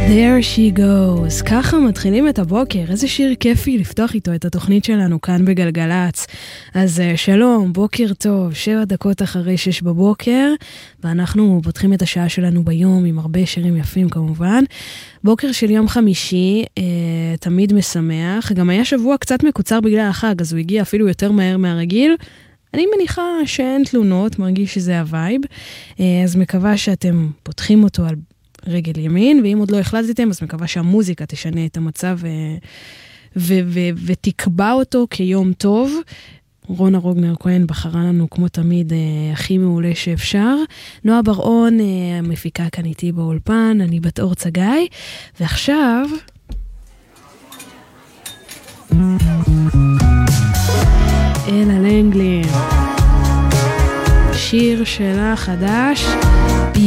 There she goes. ככה מתחילים את הבוקר. איזה שיר כיפי לפתוח איתו את התוכנית שלנו כאן בגלגלץ. אז שלום, בוקר טוב, 7 דקות אחרי 6 בבוקר, ואנחנו פותחים את השעה שלנו ביום עם הרבה שירים יפים כמובן. בוקר של יום חמישי, תמיד משמח. גם היה שבוע קצת מקוצר בגלל החג, אז הוא הגיע אפילו יותר מהר מהרגיל. אני מניחה שאין תלונות, מרגיש שזה הווייב. אז מקווה שאתם פותחים אותו על רגל ימין, ואם עוד לא החלטתם, אז מקווה שהמוזיקה תשנה את המצב ותקבע אותו כיום טוב. רונה רוגנר כהן בחרה לנו כמו תמיד הכי מעולה שאפשר. נועה ברעון מפיקה כאן איתי באולפן, אני בת אור צגאי, ועכשיו אלה לנגלי, שיר שלה חדש,